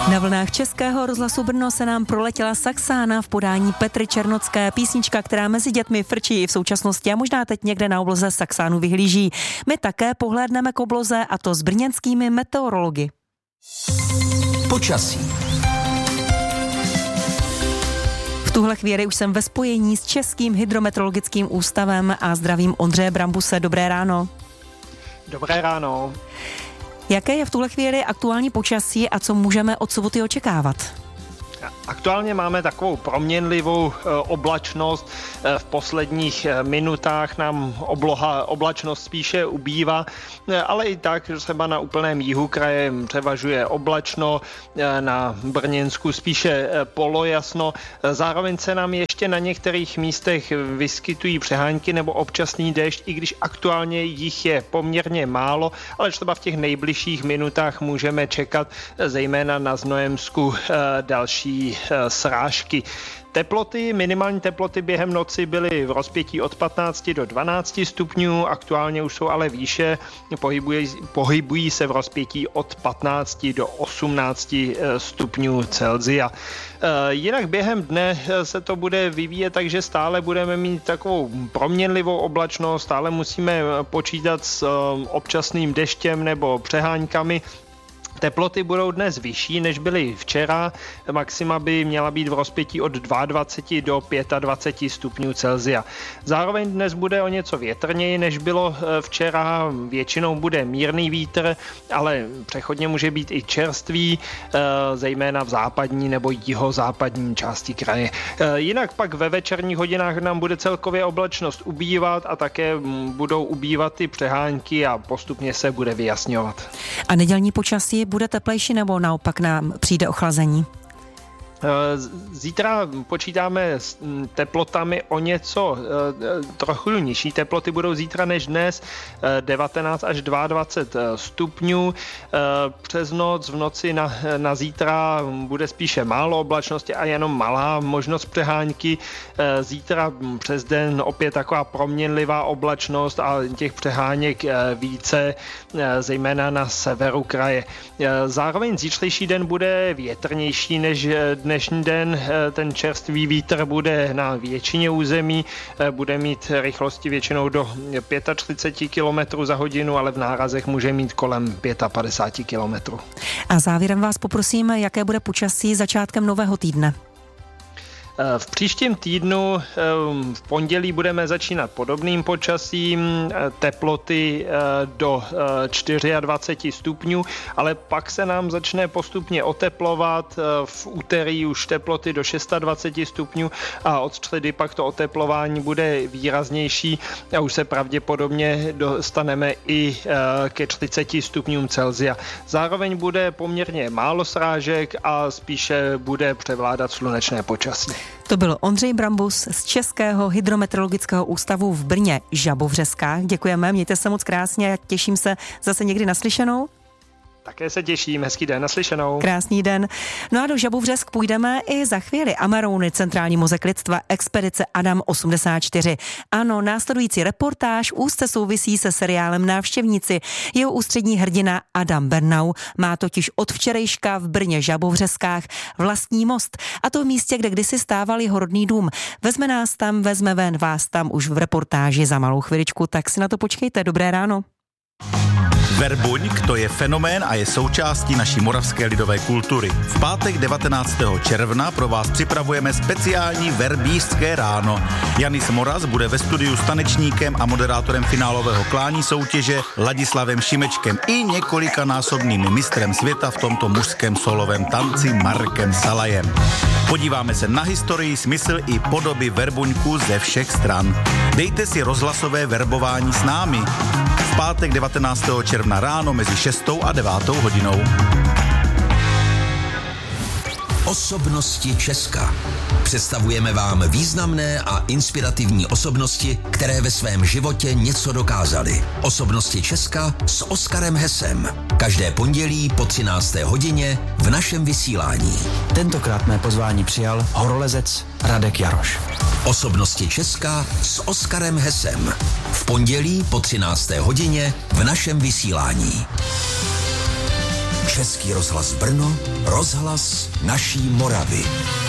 Na vlnách Českého rozhlasu Brno se nám proletěla Saxána v podání Petry Černocké, písnička, která mezi dětmi frčí i v současnosti a možná teď někde na obloze Saxánu vyhlíží. My také pohlédneme k obloze, a to s brněnskými meteorology. Počasí. V tuhle chvíli už jsem ve spojení s Českým hydrometeorologickým ústavem a zdravím Ondřeje Brambuse. Dobré ráno. Dobré ráno. Jaké je v tuhle chvíli aktuální počasí a co můžeme od soboty očekávat? Aktuálně máme takovou proměnlivou oblačnost. V posledních minutách nám oblačnost spíše ubývá, ale i tak třeba na úplném jihu kraje převažuje oblačno, na Brněnsku spíše polojasno. Zároveň se nám ještě na některých místech vyskytují přehánky nebo občasný déšť, i když aktuálně jich je poměrně málo, ale třeba v těch nejbližších minutách můžeme čekat zejména na Znojemsku další srážky. Minimální teploty během noci byly v rozpětí od 15 do 12 stupňů, aktuálně už jsou ale výše, pohybují se v rozpětí od 15 do 18 stupňů Celsia. Jinak během dne se to bude vyvíjet, takže stále budeme mít takovou proměnlivou oblačnost, stále musíme počítat s občasným deštěm nebo přeháňkami. Teploty budou dnes vyšší, než byly včera. Maxima by měla být v rozpětí od 22 do 25 stupňů Celsia. Zároveň dnes bude o něco větrněji, než bylo včera. Většinou bude mírný vítr, ale přechodně může být i čerstvý, zejména v západní nebo jihozápadní části kraje. Jinak pak ve večerních hodinách nám bude celkově oblačnost ubývat a také budou ubývat ty přehánky a postupně se bude vyjasňovat. A nedělní počasí bude teplejší nebo naopak nám přijde ochlazení? Zítra počítáme s teplotami o něco trochu nižší. Teploty budou zítra než dnes, 19 až 22 stupňů. Přes noc, v noci na zítra bude spíše málo oblačnosti a jenom malá možnost přehánky. Zítra přes den opět taková proměnlivá oblačnost a těch přeháněk více, zejména na severu kraje. Zároveň zítřejší den bude větrnější než dnešní den. Ten čerstvý vítr bude na většině území, bude mít rychlosti většinou do 35 km za hodinu, ale v nárazech může mít kolem 55 km. A závěrem vás poprosím, jaké bude počasí začátkem nového týdne. V příštím týdnu v pondělí budeme začínat podobným počasím, teploty do 24 stupňů, ale pak se nám začne postupně oteplovat. V úterý už teploty do 26 stupňů a od středy pak to oteplování bude výraznější a už se pravděpodobně dostaneme i ke 30 stupňům Celsia. Zároveň bude poměrně málo srážek a spíše bude převládat slunečné počasí. To byl Ondřej Brambus z Českého hydrometeorologického ústavu v Brně Žabovřeskách. Děkujeme, mějte se moc krásně a těším se zase někdy naslyšenou. Také se těším, hezký den, naslyšenou. Krásný den. No a do Žabovřesk půjdeme i za chvíli. Amerouny, centrální mozek lidstva, expedice Adam 84. Ano, následující reportáž úzce souvisí se seriálem Návštěvníci. Jeho ústřední hrdina Adam Bernau má totiž od včerejška v Brně Žabovřeskách vlastní most. A to v místě, kde kdysi stával jeho rodný dům. Vezme nás tam, vezme ven vás tam už v reportáži za malou chviličku, tak si na to počkejte. Dobré ráno. Verbuňk to je fenomén a je součástí naší moravské lidové kultury. V pátek 19. června pro vás připravujeme speciální verbířské ráno. Janis Moraz bude ve studiu s tanečníkem a moderátorem finálového klání soutěže Ladislavem Šimečkem i několikanásobným mistrem světa v tomto mužském solovém tanci Markem Salajem. Podíváme se na historii, smysl i podoby verbuňku ze všech stran. Dejte si rozhlasové verbování s námi. V pátek 19. června ráno mezi 6. a 9. hodinou. Osobnosti Česka. Představujeme vám významné a inspirativní osobnosti, které ve svém životě něco dokázaly. Osobnosti Česka s Oskarem Hesem. Každé pondělí po 13. hodině v našem vysílání. Tentokrát mé pozvání přijal horolezec Radek Jaroš. Osobnosti Česka s Oskarem Hesem. V pondělí po 13. hodině v našem vysílání. Český rozhlas Brno, rozhlas naší Moravy.